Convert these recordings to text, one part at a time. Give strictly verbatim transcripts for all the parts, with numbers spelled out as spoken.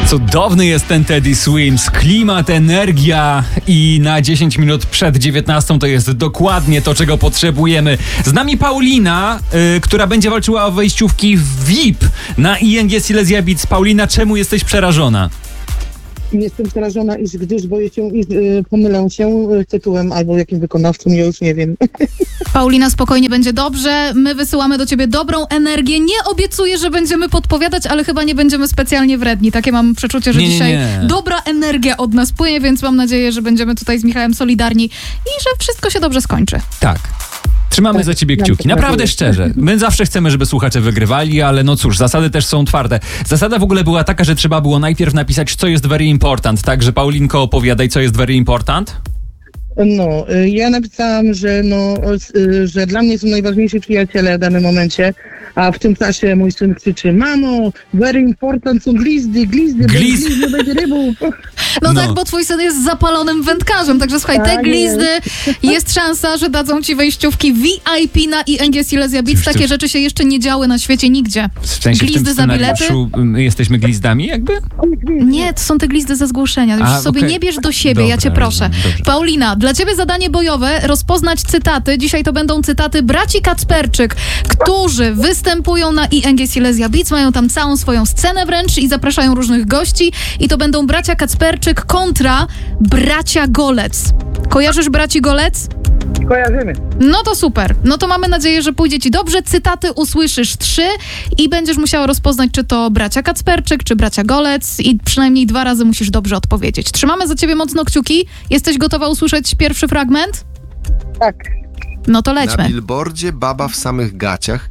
Cudowny jest ten Teddy Swims, klimat, energia i na dziesięć minut przed dziewiętnastą to jest dokładnie to, czego potrzebujemy. Z nami Paulina, y, która będzie walczyła o wejściówki V I P na I N G Silesia Beats. Paulina, czemu jesteś przerażona? Jestem przerażona, iż gdyż boję się, iż y, pomylę się tytułem albo jakim wykonawcą, ja już nie wiem. Paulina, spokojnie, będzie dobrze. My wysyłamy do ciebie dobrą energię. Nie obiecuję, że będziemy podpowiadać, ale chyba nie będziemy specjalnie wredni. Takie mam przeczucie, że Nie, nie, dzisiaj nie. dobra energia od nas płynie, więc mam nadzieję, że będziemy tutaj z Michałem solidarni i że wszystko się dobrze skończy. Tak. Trzymamy Tak, za ciebie nam kciuki. tak Naprawdę nadzieję. szczerze. My zawsze chcemy, żeby słuchacze wygrywali, ale no cóż, zasady też są twarde. Zasada w ogóle była taka, że trzeba było najpierw napisać, co jest very important. Także Paulinko, opowiadaj, co jest very important. No, y, ja napisałam, że no, y, że dla mnie są najważniejsi przyjaciele w danym momencie, a w tym czasie mój syn krzyczy: mamo, very important są glizdy, glizdy, Glizd- bez glizdy będzie rybów. No, No. tak, bo twój syn jest zapalonym wędkarzem, także słuchaj, te Tak glizdy, jest szansa, że dadzą ci wejściówki V I P na I N G Silesia Beats. Już Takie ty- rzeczy się jeszcze nie działy na świecie nigdzie. W sensie w tym Glizdy za bilety? scenariuszu my jesteśmy glizdami jakby? Nie, to są te glizdy ze zgłoszenia. Już A, sobie okej. nie bierz do siebie, Dobra, ja cię proszę. rozumiem, dobrze. Paulina, dla ciebie zadanie bojowe, rozpoznać cytaty. Dzisiaj to będą cytaty braci Kacperczyk, którzy występują na I N G Silesia Beats, mają tam całą swoją scenę wręcz i zapraszają różnych gości. I to będą bracia Kacperczyk kontra bracia Golec. Kojarzysz braci Golec? Kojarzymy. No to super. No to mamy nadzieję, że pójdzie ci dobrze. Cytaty usłyszysz trzy i będziesz musiała rozpoznać, czy to bracia Kacperczyk, czy bracia Golec i przynajmniej dwa razy musisz dobrze odpowiedzieć. Trzymamy za ciebie mocno kciuki. Jesteś gotowa usłyszeć pierwszy fragment? Tak. No to Na lećmy. billboardzie baba w samych gaciach.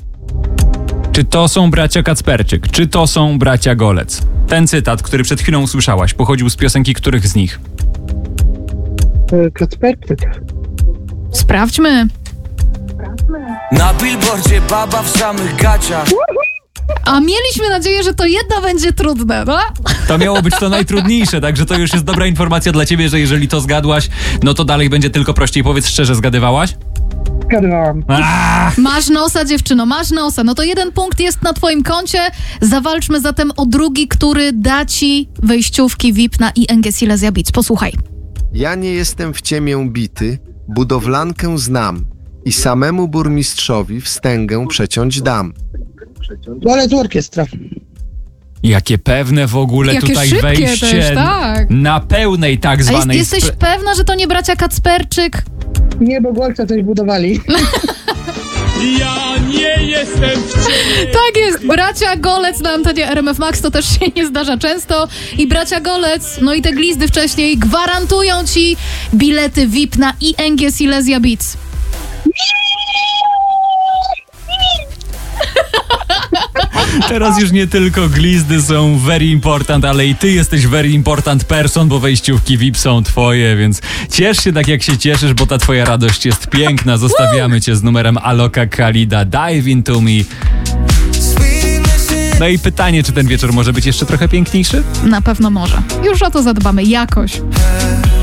Czy to są bracia Kacperczyk? Czy to są bracia Golec? Ten cytat, który przed chwilą usłyszałaś, pochodził z piosenki których z nich? Y, Kacperczyk. Sprawdźmy. Na billboardzie baba w samych gaciach. A mieliśmy nadzieję, że to jedno będzie trudne, no? To miało być to najtrudniejsze, także to już jest dobra informacja dla ciebie, że jeżeli to zgadłaś, no to dalej będzie tylko prościej. Powiedz szczerze, zgadywałeś? Zgadywałam. Ach, Masz nosa, dziewczyno, masz nosa. No to jeden punkt jest na twoim koncie. Zawalczmy zatem o drugi, który da ci wejściówki V I P na I N G Silesia Beats. Posłuchaj. Ja nie jestem w ciemię bity, budowlankę znam i samemu burmistrzowi wstęgę przeciąć dam. Ale to orkiestra. jakie pewne w ogóle Jakie tutaj szybkie wejście też, tak. na pełnej tak A jest, zwanej... jesteś spe- pewna, że to nie bracia Kacperczyk? Nie, bo Golca coś budowali. Ja nie jestem w ciebie. Tak jest, bracia Golec na antenie R M F Max, to też się nie zdarza często. I bracia Golec, no i te glizdy wcześniej gwarantują ci bilety V I P na I N G Silesia Beats. Teraz już nie tylko glizdy są very important, ale i ty jesteś very important person, bo wejściówki V I P są twoje, więc ciesz się tak jak się cieszysz, bo ta twoja radość jest piękna. Zostawiamy cię z numerem Aloka Khalida, Dive Into Me. No i pytanie, czy ten wieczór może być jeszcze trochę piękniejszy? Na pewno może. Już o to zadbamy jakoś.